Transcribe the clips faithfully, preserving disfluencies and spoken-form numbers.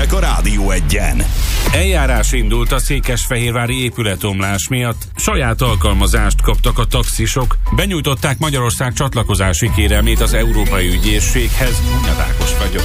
hírek a Rádió Egyen. Eljárás indult a székesfehérvári épületomlás miatt. Saját alkalmazást kaptak a taxisok. Benyújtották Magyarország csatlakozási kérelmét az Európai Ügyészséghez. Ákos vagyok.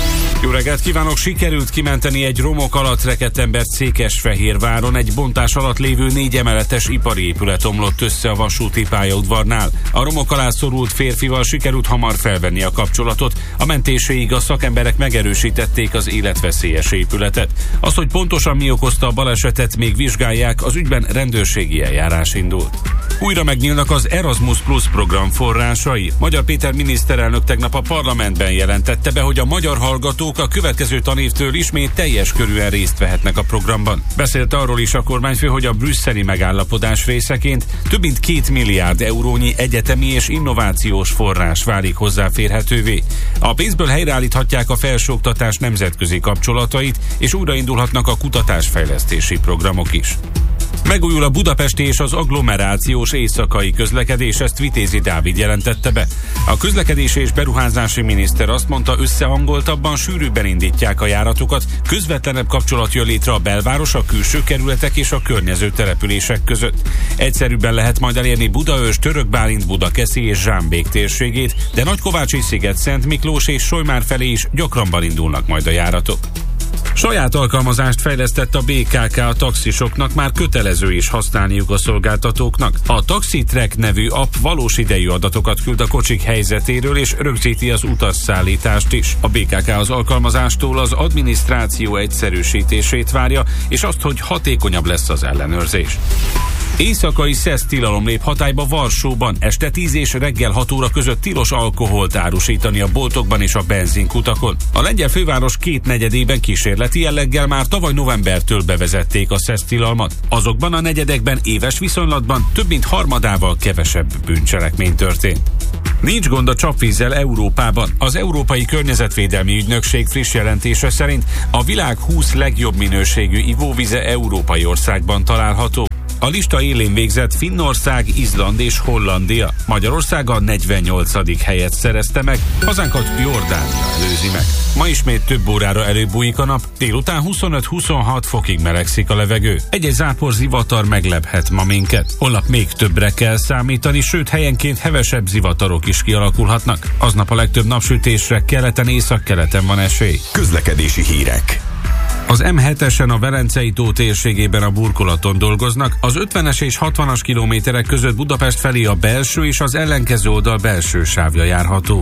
Jó reggelt kívánok! Sikerült kimenteni egy romok alatt rekedt embert Székesfehérváron. Egy bontás alatt lévő négy emeletes ipari épület omlott össze a vasúti pályaudvarnál. A romok alá szorult férfival sikerült hamar felvenni a kapcsolatot. A mentéséig a szakemberek megerősítették az életveszélyes épületet. Az, hogy pontosan mi okozta a balesetet, még vizsgálják, az ügyben rendőrségi eljárás indult. Újra megnyílnak az Erasmus Plus program forrásai. Magyar Péter miniszterelnök tegnap a parlamentben jelentette be, hogy a magyar hallgatók a következő tanévtől ismét teljes körűen részt vehetnek a programban. Beszélt arról is a kormányfő, hogy a brüsszeli megállapodás részeként több mint két milliárd eurónyi egyetemi és innovációs forrás válik hozzáférhetővé. A pénzből helyreállíthatják a felsőoktatás nemzetközi kapcsolatait, és újraindulhatnak a kutatásfejlesztési programok is. Megújul a budapesti és az agglomerációs éjszakai közlekedés, ezt Vitézi Dávid jelentette be. A közlekedési és beruházási miniszter azt mondta, összehangoltabban, sűrűbben indítják a járatokat, közvetlenebb kapcsolat jön létre a belváros, a külső kerületek és a környező települések között. Egyszerűbben lehet majd elérni Budaörs, Törökbálint, Budakeszi és Zsámbék térségét, de Nagykovácsi sziget, Szent Miklós és Solymár felé is gyakrabban indulnak majd a járatok. Saját alkalmazást fejlesztett a bé ká ká a taxisoknak, már kötelező is használniuk a szolgáltatóknak. A TaxiTrack nevű app valós idejű adatokat küld a kocsik helyzetéről és rögzíti az utasszállítást is. A bé ká ká az alkalmazástól az adminisztráció egyszerűsítését várja, és azt, hogy hatékonyabb lesz az ellenőrzés. Éjszakai szesz tilalom lép hatályba Varsóban. Este tíz és reggel hat óra között tilos alkoholt árusítani a boltokban és a benzinkutakon. A lengyel főváros két negyedében kísérleti jelleggel már tavaly novembertől bevezették a szesz tilalmat. Azokban a negyedekben éves viszonylatban több mint harmadával kevesebb bűncselekmény történt. Nincs gond a csapvízzel Európában. Az Európai Környezetvédelmi Ügynökség friss jelentése szerint a világ húsz legjobb minőségű ivóvize európai országban található. A lista élén végzett Finnország, Izland és Hollandia. Magyarország a negyvennyolcadik helyet szerezte meg, hazánkat Jordánia előzi meg. Ma ismét több órára előbújik a nap, délután huszonöt-huszonhat fokig melegszik a levegő. Egy-egy zápor zivatar meglephet ma minket. Holnap még többre kell számítani, sőt helyenként hevesebb zivatarok is kialakulhatnak. Aznap a legtöbb napsütésre keleten, északkeleten van esély. Közlekedési hírek. Az em hetesen a Velencei tó térségében a burkolaton dolgoznak, az ötvenes és hatvanas kilométerek között Budapest felé a belső és az ellenkező oldal belső sávja járható.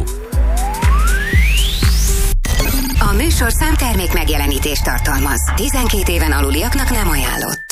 A műsor számtermék megjelenítést tartalmaz. tizenkét éven aluliaknak nem ajánlott.